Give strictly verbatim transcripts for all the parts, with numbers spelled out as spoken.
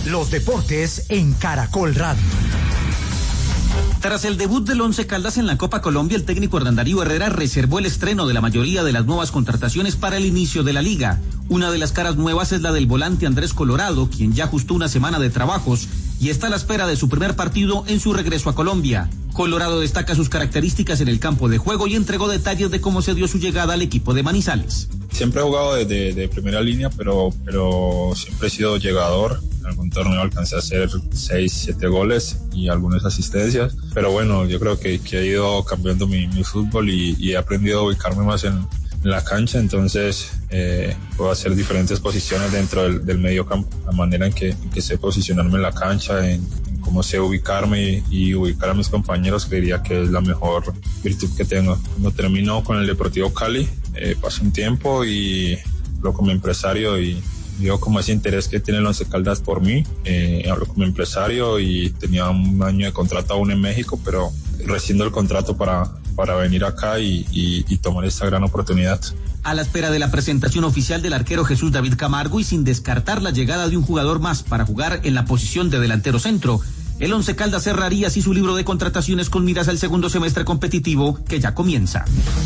Los deportes en Caracol Radio. Tras el debut del Once Caldas en la Copa Colombia, el técnico Hernán Darío Herrera reservó el estreno de la mayoría de las nuevas contrataciones para el inicio de la liga. Una de las caras nuevas es la del volante Andrés Colorado, quien ya ajustó una semana de trabajos y está a la espera de su primer partido en su regreso a Colombia. Colorado destaca sus características en el campo de juego y entregó detalles de cómo se dio su llegada al equipo de Manizales. Siempre he jugado de, de, de primera línea, pero, pero siempre he sido llegador. En algún torneo alcancé a hacer seis, siete goles y algunas asistencias. Pero bueno, yo creo que, que he ido cambiando mi, mi fútbol y, y he aprendido a ubicarme más en, en la cancha. Entonces eh, puedo hacer diferentes posiciones dentro del, del medio campo. La manera en que, en que sé posicionarme en la cancha, en, en cómo sé ubicarme y, y ubicar a mis compañeros, creería que es la mejor virtud que tengo. Cuando termino con el Deportivo Cali, eh, paso un tiempo y hablo con mi empresario y veo como ese interés que tiene el Once Caldas por mí. Eh, hablo con mi empresario y tenía un año de contrato aún en México, pero rescindo el contrato para, para venir acá y, y, y tomar esta gran oportunidad. A la espera de la presentación oficial del arquero Jesús David Camargo y sin descartar la llegada de un jugador más para jugar en la posición de delantero centro, el Once Caldas cerraría así su libro de contrataciones con miras al segundo semestre competitivo que ya comienza.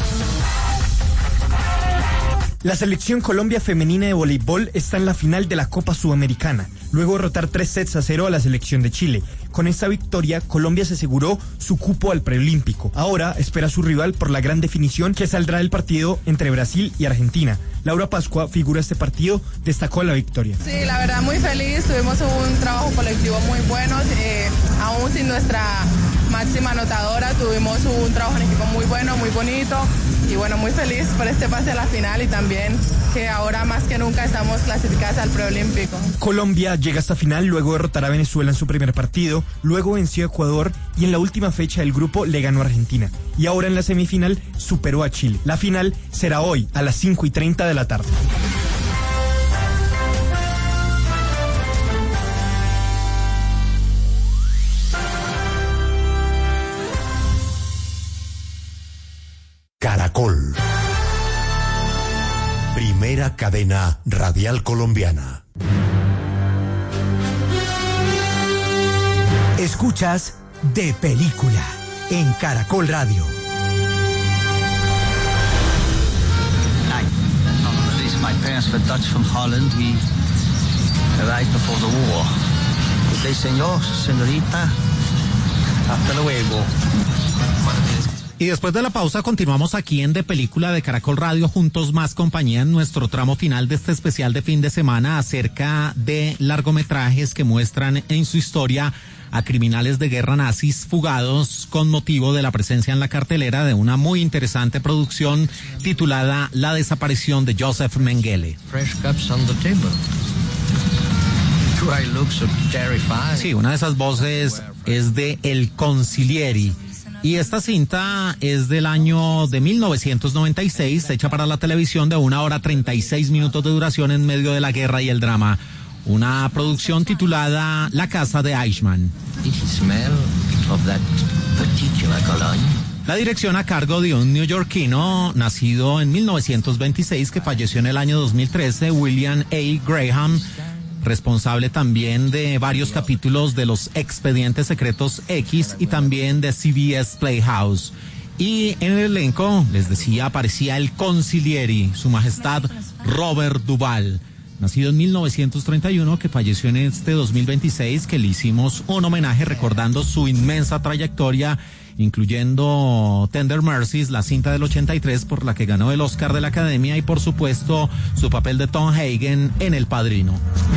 La selección Colombia femenina de voleibol está en la final de la Copa Sudamericana, luego de derrotar tres sets a cero a la selección de Chile. Con esta victoria, Colombia se aseguró su cupo al preolímpico. Ahora espera a su rival por la gran definición que saldrá del partido entre Brasil y Argentina. Laura Pascua, figura de este partido, destacó la victoria. Sí, la verdad muy feliz, tuvimos un trabajo colectivo muy bueno, eh, aún sin nuestra máxima anotadora, tuvimos un trabajo en equipo muy bueno, muy bonito y bueno, muy feliz por este pase a la final y también que ahora más que nunca estamos clasificadas al preolímpico. Colombia llega a esta final luego de derrotar a Venezuela en su primer partido, luego venció a Ecuador y en la última fecha del grupo le ganó a Argentina. Y ahora en la semifinal superó a Chile. La final será hoy a las cinco y treinta de la tarde. Caracol. Primera cadena radial colombiana. Escuchas De Película en Caracol Radio. My parents were Dutch from Holland. We arrived before the war. Okay, señor, señorita, hasta luego. Y después de la pausa continuamos aquí en De Película de Caracol Radio, juntos más compañía en nuestro tramo final de este especial de fin de semana acerca de largometrajes que muestran en su historia a criminales de guerra nazis fugados con motivo de la presencia en la cartelera de una muy interesante producción titulada La desaparición de Joseph Mengele. Fresh cups on the table. Do I look so terrified? Sí, una de esas voces es de El Consiglieri. Y esta cinta es del año de mil novecientos noventa y seis, hecha para la televisión de una hora treinta y seis minutos de duración en medio de la guerra y el drama. Una producción titulada La Casa de Eichmann. La dirección a cargo de un neoyorquino nacido en mil novecientos veintiséis que falleció en el año dos mil trece, William A. Graham, responsable también de varios capítulos de los Expedientes Secretos X y también de C B S Playhouse. Y en el elenco, les decía, aparecía el Consiglieri, su majestad Robert Duvall, nacido en mil novecientos treinta y uno, que falleció en este dos mil veintiséis, que le hicimos un homenaje recordando su inmensa trayectoria, incluyendo Tender Mercies, la cinta del ochenta y tres por la que ganó el Oscar de la Academia, y por supuesto su papel de Tom Hagen en El Padrino.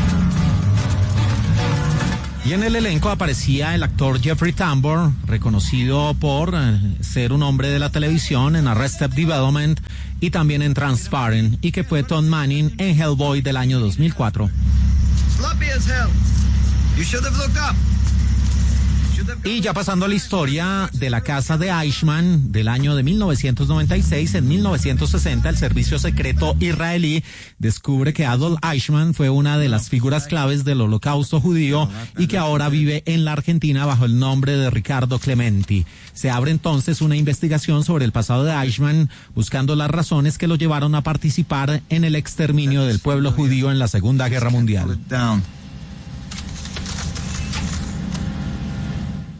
Y en el elenco aparecía el actor Jeffrey Tambor, reconocido por eh, ser un hombre de la televisión en Arrested Development y también en Transparent, y que fue Tom Manning en Hellboy del año dos mil cuatro. Sloppy as hell. You should have looked up. Y ya pasando a la historia de la casa de Eichmann del año de mil novecientos noventa y seis, en mil novecientos sesenta el servicio secreto israelí descubre que Adolf Eichmann fue una de las figuras claves del holocausto judío y que ahora vive en la Argentina bajo el nombre de Ricardo Clementi. Se abre entonces una investigación sobre el pasado de Eichmann, buscando las razones que lo llevaron a participar en el exterminio del pueblo judío en la Segunda Guerra Mundial.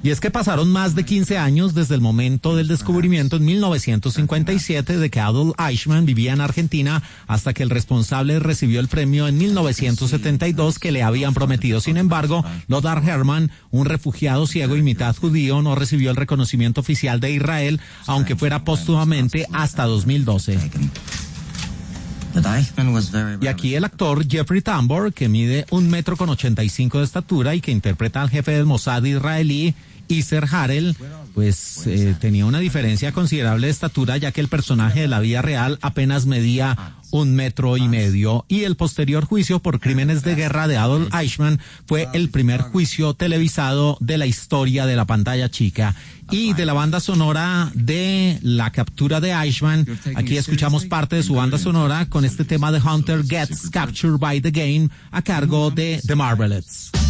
Y es que pasaron más de quince años desde el momento del descubrimiento en mil novecientos cincuenta y siete de que Adolf Eichmann vivía en Argentina hasta que el responsable recibió el premio en mil novecientos setenta y dos que le habían prometido. Sin embargo, Lothar Hermann, un refugiado ciego y mitad judío, no recibió el reconocimiento oficial de Israel, aunque fuera póstumamente hasta dos mil doce. Y aquí el actor Jeffrey Tambor, que mide un metro con ochenta y cinco de estatura y que interpreta al jefe del Mossad israelí, Isser Harel, pues eh, tenía una diferencia considerable de estatura, ya que el personaje de la vida real apenas medía un metro y medio. Y el posterior juicio por crímenes de guerra de Adolf Eichmann fue el primer juicio televisado de la historia de la pantalla chica. Y de la banda sonora de la captura de Eichmann, aquí escuchamos parte de su banda sonora con este tema de Hunter Gets Captured by the Game a cargo de The Marvelettes.